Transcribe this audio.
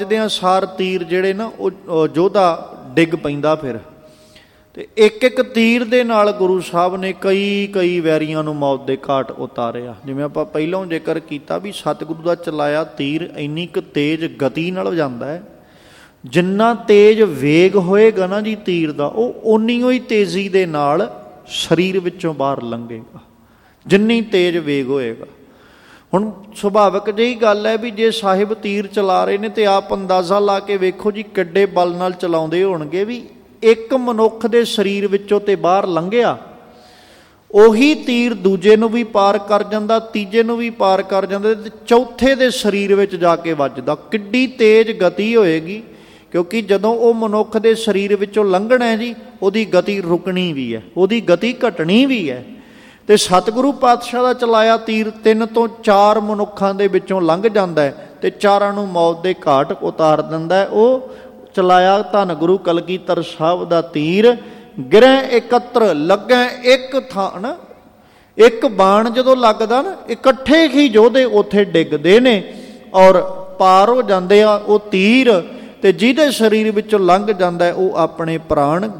ਵੱਜਦਿਆਂ ਸਾਰ ਤੀਰ ਜਿਹੜੇ ਨਾ ਉਹ ਯੋਧਾ ਡਿੱਗ ਪੈਂਦਾ ਫਿਰ। ਤੇ ਇੱਕ ਇੱਕ ਤੀਰ ਦੇ ਨਾਲ ਗੁਰੂ ਸਾਹਿਬ ਨੇ ਕਈ ਵੈਰੀਆਂ ਨੂੰ ਮੌਤ ਦੇ ਘਾਟ ਉਤਾਰਿਆ। ਜਿਵੇਂ ਆਪਾਂ ਪਹਿਲਾਂ ਜ਼ਿਕਰ ਕੀਤਾ ਵੀ ਸਤਿਗੁਰੂ ਦਾ ਚਲਾਇਆ ਤੀਰ ਇੰਨੀ ਕੁ ਤੇਜ਼ ਗਤੀ ਨਾਲ ਜਾਂਦਾ ਹੈ, ਜਿੰਨਾ ਤੇਜ਼ ਵੇਗ ਹੋਏਗਾ ਨਾ ਜੀ ਤੀਰ ਦਾ, ਉਹ ਓਨੀ ਹੀ ਤੇਜ਼ੀ ਦੇ ਨਾਲ ਸਰੀਰ ਵਿੱਚੋਂ ਬਾਹਰ ਲੰਘੇਗਾ, ਜਿੰਨੀ ਤੇਜ਼ ਵੇਗ ਹੋਏਗਾ। ਹੁਣ ਸੁਭਾਵਿਕ ਜਿਹੀ ਗੱਲ ਹੈ ਵੀ ਜੇ ਸਾਹਿਬ ਤੀਰ ਚਲਾ ਰਹੇ ਨੇ ਤੇ ਆਪ ਅੰਦਾਜ਼ਾ ਲਾ ਕੇ ਵੇਖੋ ਜੀ ਕਿੱਡੇ ਬਲ ਨਾਲ ਚਲਾਉਂਦੇ ਹੋਣਗੇ ਵੀ ਇੱਕ ਮਨੁੱਖ ਦੇ ਸਰੀਰ ਵਿੱਚੋਂ ਤੇ ਬਾਹਰ ਲੰਘਿਆ, ਉਹੀ ਤੀਰ ਦੂਜੇ ਨੂੰ ਵੀ ਪਾਰ ਕਰ ਜਾਂਦਾ, ਤੀਜੇ ਨੂੰ ਵੀ ਪਾਰ ਕਰ ਜਾਂਦਾ, ਤੇ ਚੌਥੇ ਦੇ ਸਰੀਰ ਵਿੱਚ ਜਾ ਕੇ ਵੱਜਦਾ। ਕਿੱਡੀ ਤੇਜ਼ ਗਤੀ ਹੋਏਗੀ, ਕਿਉਂਕਿ ਜਦੋਂ ਉਹ ਮਨੁੱਖ ਦੇ ਸਰੀਰ ਵਿੱਚੋਂ ਲੰਘਣਾ ਹੈ ਜੀ, ਉਹਦੀ ਗਤੀ ਰੁਕਣੀ ਵੀ ਹੈ, ਉਹਦੀ ਗਤੀ ਘਟਣੀ ਵੀ ਹੈ। ਤੇ ਸਤਿਗੁਰੂ ਪਾਤਸ਼ਾਹ ਦਾ ਚਲਾਇਆ ਤੀਰ 3 ਤੋਂ 4 ਮਨੁੱਖਾਂ ਦੇ ਵਿੱਚੋਂ ਲੰਘ ਜਾਂਦਾ ਹੈ ਤੇ ਚਾਰਾਂ ਨੂੰ ਮੌਤ ਦੇ ਘਾਟ ਉਤਾਰ ਦਿੰਦਾ ਹੈ। ਉਹ ਚਲਾਇਆ ਧੰਨ ਗੁਰੂ ਕਲਗੀਧਰ ਸਾਹਿਬ ਦਾ ਤੀਰ ਗਿਰੈ ਇਕੱਤਰ ਲੱਗੈ ਇੱਕ ਥਾਨ। ਇੱਕ ਬਾਣ ਜਦੋਂ ਲੱਗਦਾ ਨਾ, ਇਕੱਠੇ ਹੀ ਯੋਧੇ ਉੱਥੇ ਡਿੱਗਦੇ ਨੇ ਔਰ ਪਾਰ ਹੋ ਜਾਂਦੇ ਆ ਉਹ ਤੀਰ, ਤੇ ਜਿਹਦੇ ਸਰੀਰ ਵਿੱਚੋਂ ਲੰਘ ਜਾਂਦਾ ਹੈ ਉਹ ਆਪਣੇ ਪ੍ਰਾਣ